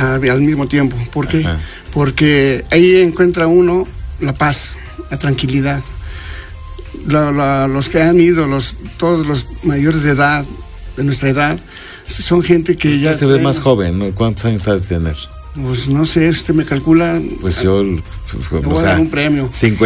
al mismo tiempo. ¿Por qué? Ajá. Porque ahí encuentra uno la paz, la tranquilidad. Los que han ido, todos los mayores de edad, de nuestra edad, son gente que ya se ve más joven, ¿no? ¿Cuántos años ha de tener? Pues no sé, usted me calcula. Pues yo, le voy a dar un premio.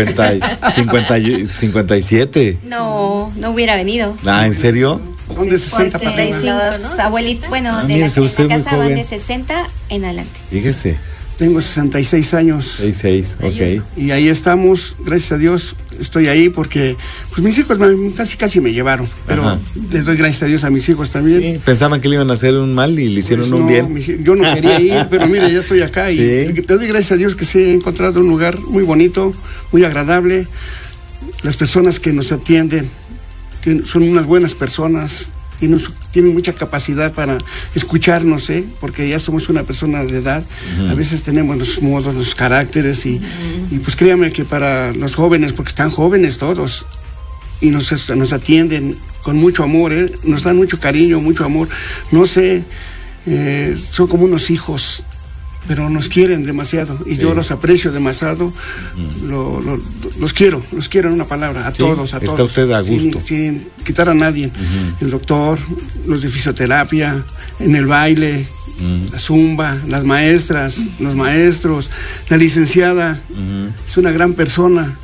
57. No hubiera venido. Ah, ¿en serio? Son de 60 para arriba. Los abuelitos, bueno, de mire, la usted muy casa van joven. de 60 en adelante. Fíjese, Tengo 66 años. 66, ok. Y ahí estamos, gracias a Dios, estoy ahí porque pues mis hijos casi me llevaron, pero Ajá. les doy gracias a Dios a mis hijos también. Sí, pensaban que le iban a hacer un mal y le hicieron Pues un no, bien. yo no quería ir, pero mire, ya estoy acá y Sí. le doy gracias a Dios que sí he encontrado un lugar muy bonito, muy agradable. Las personas que nos atienden son unas buenas personas, tienen mucha capacidad para escucharnos, porque ya somos una persona de edad. A veces tenemos los modos, los caracteres y pues créame que para los jóvenes, porque están jóvenes todos y nos atienden con mucho amor, nos dan mucho cariño, mucho amor. No sé, son como unos hijos, pero nos quieren demasiado y yo los aprecio demasiado. Los quiero en una palabra, a todos. Está usted a gusto. Sin quitar a nadie. El doctor, los de fisioterapia, en el baile, la zumba, las maestras, los maestros, la licenciada, es una gran persona,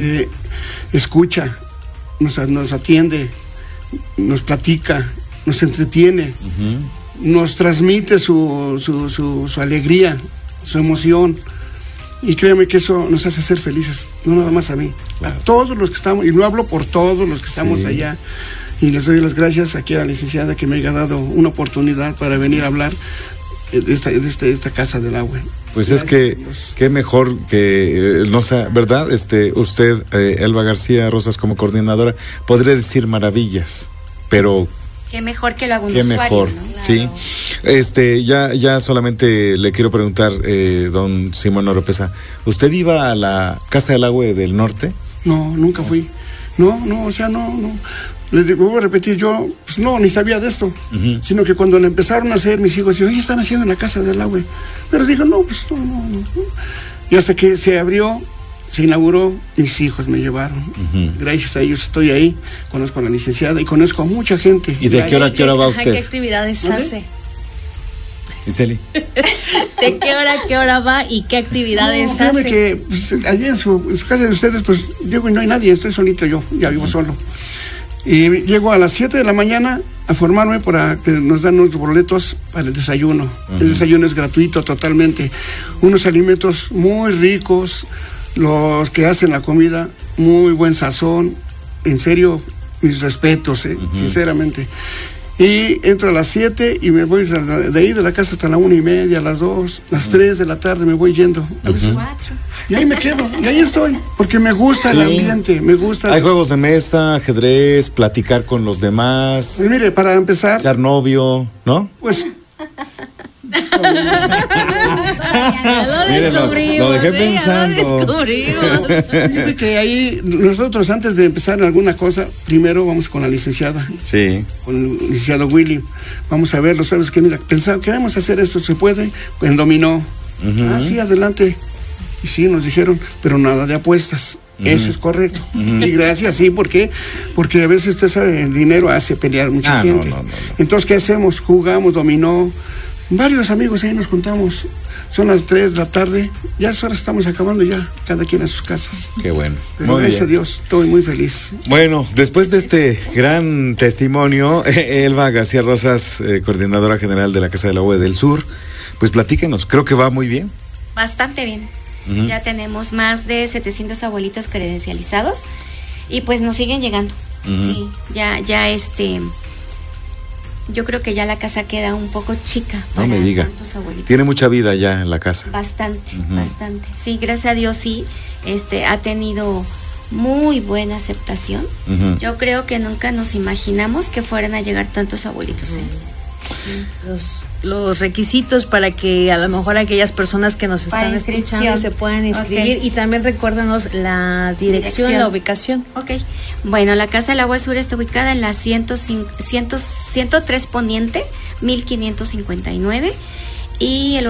escucha, nos atiende, nos platica, nos entretiene, nos transmite su alegría, su emoción. Y créeme que eso nos hace ser felices, no nada más a mí, a todos los que estamos, y lo hablo por todos los que estamos allá. Y les doy las gracias aquí a la licenciada que me haya dado una oportunidad para venir a hablar de esta Casa del Agua. Pues gracias, es que, Dios. qué mejor que, no sé, ¿verdad? Usted, Elba García Rosas, como coordinadora, podría decir maravillas, pero Qué mejor que lo haga un qué usuario, mejor, ¿no? sí. Ya solamente le quiero preguntar, don Simón Oropesa, ¿usted iba a la Casa del Agua del Norte? No, nunca fui. No. Les digo, voy a repetir, yo pues no, ni sabía de esto, sino que cuando le empezaron a hacer, mis hijos decían, oye, están haciendo en la Casa del Agua. Pero digo, no. Y hasta que se abrió, se inauguró, mis hijos me llevaron. Gracias a ellos estoy ahí, conozco a la licenciada y conozco a mucha gente. ¿Y de qué hora va usted? ¿Qué actividades hace? Iseli. ¿De qué hora va y qué actividades Créeme hace? que pues, allí en su casa de ustedes, pues llego y no hay nadie, estoy solito yo, ya vivo solo. Y llego a las 7 de la mañana a formarme para que nos dan unos boletos para el desayuno. El desayuno es gratuito totalmente. Unos alimentos muy ricos, los que hacen la comida, muy buen sazón. En serio, mis respetos, sinceramente. Y entro a las 7 y me voy de ahí de la casa hasta la 1:30, a las 2, las 3 de la tarde me voy yendo. A veces, 4. y ahí me quedo, y ahí estoy, porque me gusta el ambiente, me gusta. Hay juegos de mesa, ajedrez, platicar con los demás, Pues mire, para empezar, echar novio, ¿no? pues Mire, lo dejé pensando. Lo descubrimos. dice que ahí nosotros antes de empezar en alguna cosa, primero vamos con la licenciada, Sí. con el licenciado Willy, vamos a verlo, ¿sabes qué? Mira, queremos hacer esto, ¿se puede? En dominó. Sí, adelante. Y sí, nos dijeron, pero nada de apuestas. Eso es correcto. Y gracias, sí, ¿por qué? Porque a veces usted sabe, el dinero hace pelear mucha gente. No. Entonces, ¿qué hacemos? Jugamos, dominó. Varios amigos ahí nos juntamos. Son las 3 de la tarde. Ya ahora estamos acabando ya, cada quien a sus casas. Qué bueno. Pero Muy gracias bien. a Dios, estoy muy feliz. Bueno, después de este gran testimonio, Elba García Rosas, coordinadora general de la Casa del Agua del Sur, pues platíquenos, creo que va muy bien. Bastante bien. Ya tenemos más de 700 abuelitos credencializados y pues nos siguen llegando. Sí, ya yo creo que ya la casa queda un poco chica para No me diga. tantos abuelitos. Tiene mucha vida ya en la casa. Bastante. Sí, gracias a Dios sí, ha tenido muy buena aceptación. Yo creo que nunca nos imaginamos que fueran a llegar tantos abuelitos. Los requisitos para que a lo mejor aquellas personas que nos Para están inscripción. escuchando se puedan inscribir. Ok. Y también recuérdanos la dirección, la ubicación. Ok, bueno, la Casa del Agua Sur está ubicada en la 103 Poniente, 1559, y el